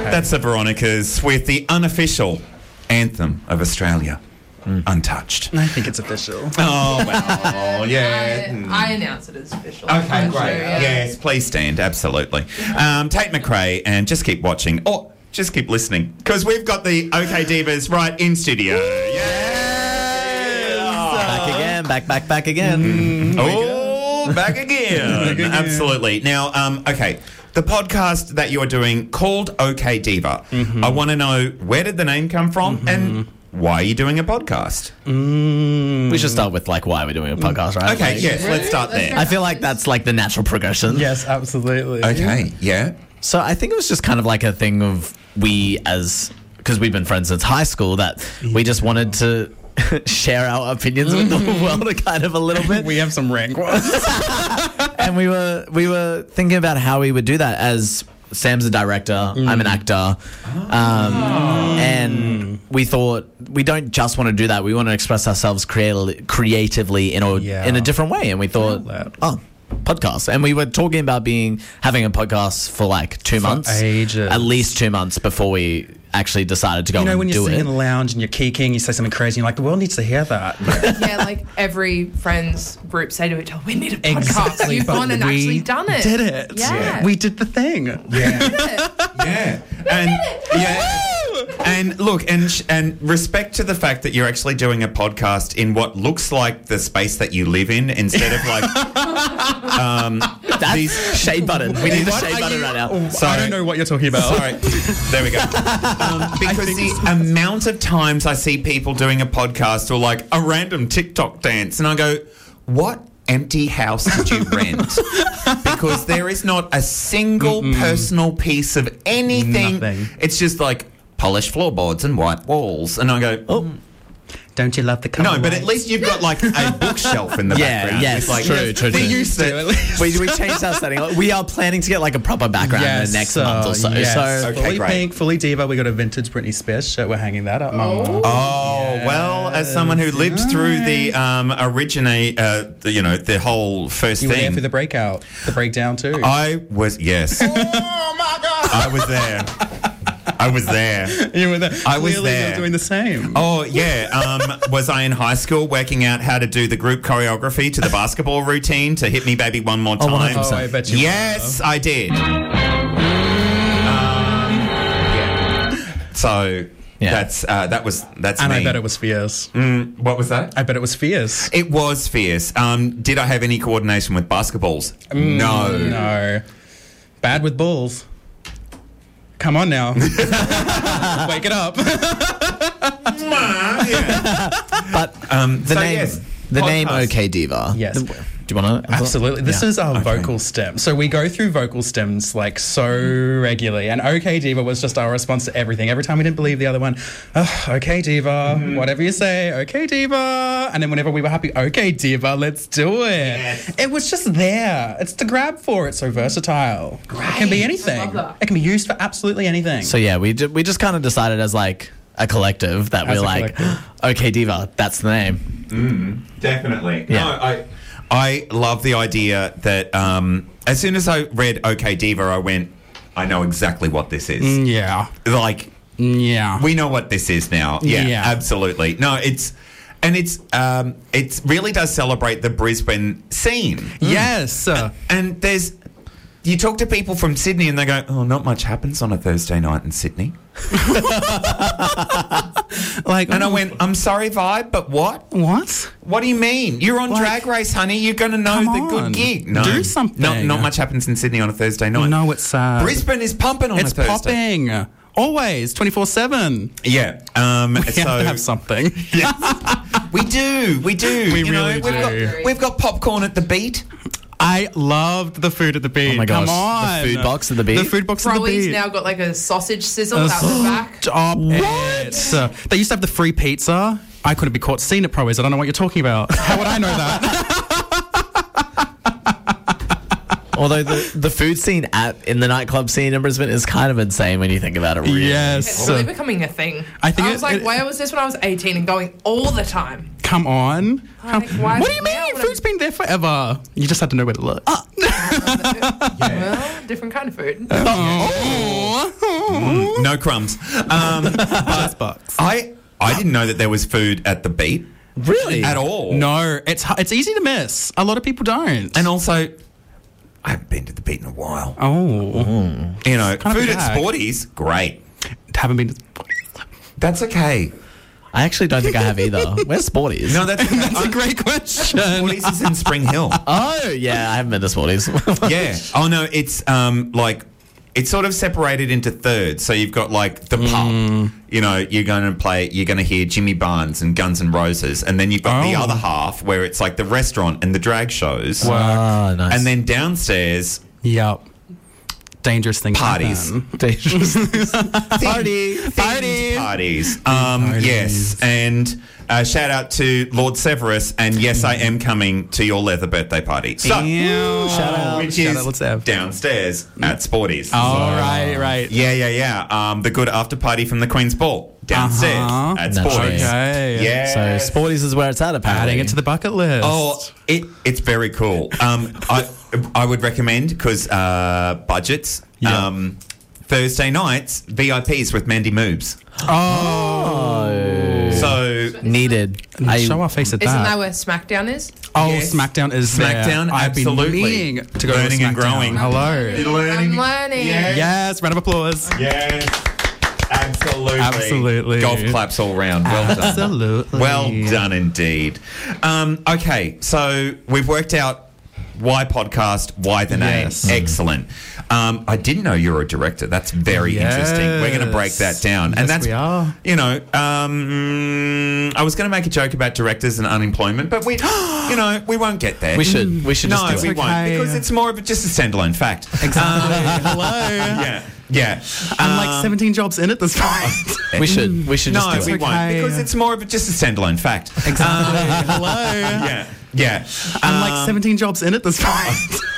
That's the Veronicas with the unofficial anthem of Australia, Untouched. I think it's official. Oh, well, yeah. I announce it as official. Okay, I'm great. sure, yeah. Yes, please stand, absolutely. Tate McRae, and just keep watching, or just keep listening, because we've got the OK Divas right in studio. Back again, back again. Back again. Absolutely. Now, okay, the podcast that you are doing called OK Diva. I want to know, where did the name come from and why are you doing a podcast? We should start with why we're doing a podcast, right? Okay, yes, let's start there. I feel like that's the natural progression. Yes, absolutely. Okay, yeah. So I think it was just kind of a thing of because we've been friends since high school, that we just wanted to share our opinions with the world kind of a little bit. We have some rank ones. And we were thinking about how we would do that, as Sam's a director, I'm an actor, and we thought we don't just want to do that. We want to express ourselves creatively in a different way. And we thought, podcast. And we were talking about having a podcast for 2 months, ages. At least 2 months before we actually decided to go and do it. When you're sitting in the lounge and you're kicking, you say something crazy, and you're like, the world needs to hear that. Yeah, every friends group say to each other, we need a podcast. Exactly, You've but gone and we actually done it. Did it. Yeah. We did the thing. Yeah. Yeah. And look, and respect to the fact that you're actually doing a podcast in what looks like the space that you live in, instead of that's shade button. We need the shade button right now. Sorry. I don't know what you're talking about. Sorry. There we go. Because the amount of times I see people doing a podcast or a random TikTok dance, and I go, what empty house did you rent? Because there is not a single personal piece of anything. Nothing. It's just polished floorboards and white walls. And I go, don't you love the colour? No, but at least you've got a bookshelf in the background. Yes, true. We used to, at least. We changed our setting. We are planning to get a proper background in the next month or so. Yes. So Okay, fully great. pink, fully diva. We got a vintage Britney Spears shirt. We're hanging that up, Mum. Well, as someone who lived through the the whole first You were there thing. for the breakout, the breakdown too. I was, yes. Oh my God! I was there. You were there. I was Clearly there. You're doing the same. Oh, yeah. Was I in high school working out how to do the group choreography to the basketball routine to Hit Me Baby One More Time? 100%. Oh, I bet you Yes, I did. So that's And me. I bet it was fierce. What was that? I bet it was fierce. It was fierce. Did I have any coordination with basketballs? No. No. Bad with bulls. Come on now. Wake it up. But the name OK Diva. Yes. Do you want to? Absolutely. This is our vocal stem. So we go through vocal stems so regularly. And OK Diva was just our response to everything. Every time we didn't believe the other one, OK Diva, whatever you say, OK Diva. And then whenever we were happy, OK Diva, let's do it. Yes. It was just there. It's to grab for. It's so versatile. Great. It can be anything. I love that. It can be used for absolutely anything. So yeah, we just kind of decided as a collective that As we're a collective. OK Diva, that's the name. Definitely. Yeah. No, I love the idea that as soon as I read OK Diva, I went, I know exactly what this is. Yeah. Yeah. We know what this is now. Yeah, Yeah. absolutely. No, it really does celebrate the Brisbane scene. Yes. And you talk to people from Sydney and they go, oh, not much happens on a Thursday night in Sydney. And I went, I'm sorry, Vibe, but what? What? What do you mean? You're on Drag Race, honey. You're going to know come the good on. gig. No, Do something. Not much happens in Sydney on a Thursday night. No, it's sad. Brisbane is pumping on It's a Thursday. popping. Always. 24/7. Yeah. We have to have something. We do. We really do. We've got popcorn at the Beat. I loved the food at the Beat. Oh my gosh, Come on. the food box at the Beat. The food box at the Browy's Beat. now got a sausage sizzle out the back. Stop it. They used to have the free pizza. I couldn't be caught seeing at Browy's. I don't know what you're talking about. How would I know that? Although the food scene in the nightclub scene in Brisbane is kind of insane when you think about it. Really. Yes. It's really becoming a thing. I think I was where was this when I was 18 and going all the time? Come on. Why What do you now mean? when Food's been there forever. You just had to know where to look. Well, different kind of food. No crumbs. But bucks. I didn't know that there was food at the Beat. Really? At all. No, it's easy to miss. A lot of people don't. And also, I haven't been to the Beat in a while. Oh. You know, kind of food a at gag. Sporties, great. Haven't been to... That's okay. I actually don't think I have either. Where's Sporties? No, that's That's a great question. Sporties is in Spring Hill. Oh, yeah, I haven't been to Sporties. Yeah. Oh no, it's like it's sort of separated into thirds. So you've got like the pub. You know, you're going to hear Jimmy Barnes and Guns N' Roses, and then you've got the other half where it's like the restaurant and the drag shows. Ah, nice. And then downstairs, Yep. Dangerous things parties. happen. Dangerous. Themed parties. Yes, and shout out to Lord Severus, and yes, I am coming to your leather birthday party. So, Shout out. which Shout is out, let's have. downstairs at Sporties. Oh, right. Yeah. The good after party from the Queen's Ball downstairs at Naturally. Sporties. Okay. Yeah. So Sporties is where it's at, apparently. Adding it to the bucket list. Oh, it's very cool. I would recommend because budgets. Yeah. Thursday nights VIPs with Mandy Moobs. Oh. So Needed. Show our face at Isn't that that. where SmackDown is? Oh, Yes. SmackDown is SmackDown, there. I've been absolutely. meaning to go Learning to and SmackDown. growing. Hello. I'm learning. Yeah. Yes, round of applause. yes, absolutely, Absolutely. Golf claps all round. Well done. Absolutely. Well done indeed. Okay, so we've worked out why podcast, why the name. Yes. Excellent. I didn't know you were a director. That's very interesting. We're going to break that down. And Yes, that's, we are. you know, I was going to make a joke about directors and unemployment, but we won't get there. We should just No, do it. we won't, okay. because it's more of just a standalone fact. Hello. Yeah. I'm like 17 jobs in at this point. We should just No, do we it. won't, okay. because it's more of just a standalone fact. Hello. Yeah. I'm like 17 jobs in at this point.